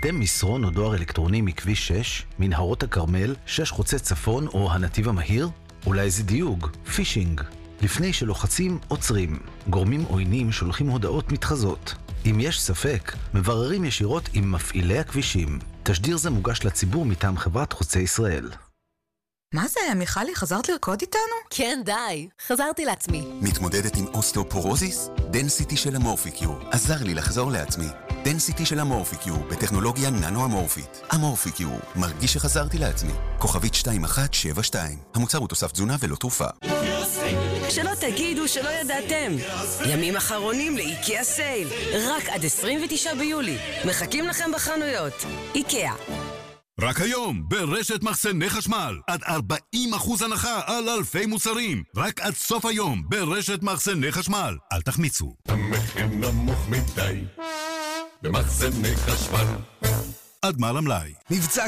קיבלתם מסרון או דואר אלקטרוני מכביש 6, מנהרות הכרמל, 6 חוצה צפון או הנתיב המהיר? אולי זה דיוג, פישינג. לפני שלוחצים, עוצרים. גורמים עוינים שולחים הודעות מתחזות. אם יש ספק, מבררים ישירות עם מפעילי הכבישים. תשדיר זה מוגש לציבור מטעם חברת חוצה ישראל. מה זה, מיכלי? חזרת לרקוד איתנו? כן, די. חזרתי לעצמי. מתמודדת עם אוסטאופורוזיס? דנסיטי של אמורפיקיור עזר לי לחזור לעצמי. דנסיטי של אמורפיקיור בטכנולוגיה ננו-אמורפית. אמורפיקיור, מרגיש שחזרתי לעצמי. כוכבית 2172. המוצר הוא תוסף תזונה ולא תרופה. שלא תגידו שלא ידעתם. ימים אחרונים לאיקאה סייל. רק עד 29 ביולי. מחכים לכם בחנויות. איקאה. רק היום, ברשת מחסני חשמל, עד 40% הנחה על אלפי מוצרים. רק עד סוף היום, ברשת מחסני חשמל. אל תחמיצו. המחיר נמוך מדי, במחסני חשמל. עד גמר המלאי. מבצע